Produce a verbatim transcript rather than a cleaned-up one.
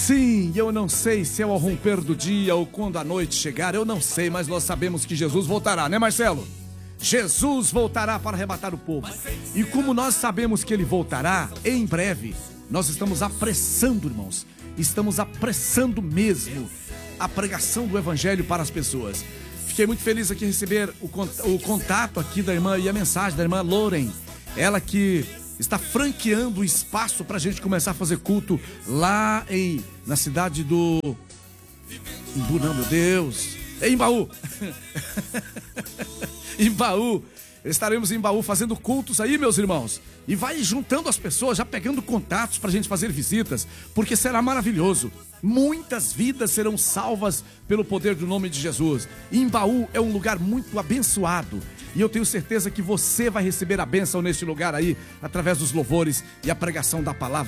Sim, eu não sei se é ao romper do dia ou quando a noite chegar, eu não sei, mas nós sabemos que Jesus voltará, né, Marcelo? Jesus voltará para arrebatar o povo. E como nós sabemos que ele voltará em breve, nós estamos apressando, irmãos. Estamos apressando mesmo a pregação do evangelho para as pessoas. Fiquei muito feliz aqui em receber o, o contato aqui da irmã e a mensagem da irmã Loren. Ela que está franqueando o espaço para a gente começar a fazer culto lá em, na cidade do... Imbu, não, meu Deus. Em Baú. Em Baú. Estaremos em Baú fazendo cultos aí, meus irmãos. E vai juntando as pessoas, já pegando contatos pra gente fazer visitas, porque será maravilhoso. Muitas vidas serão salvas pelo poder do nome de Jesus. E Baú é um lugar muito abençoado. E eu tenho certeza que você vai receber a bênção neste lugar aí, através dos louvores e a pregação da palavra.